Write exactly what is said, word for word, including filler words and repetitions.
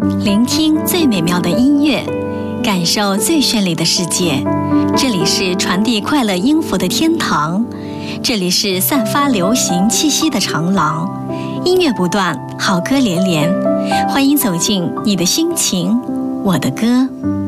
聆听最美妙的音乐，感受最绚丽的世界。这里是传递快乐音符的天堂，这里是散发流行气息的长廊。音乐不断，好歌连连，欢迎走进你的心情，我的歌。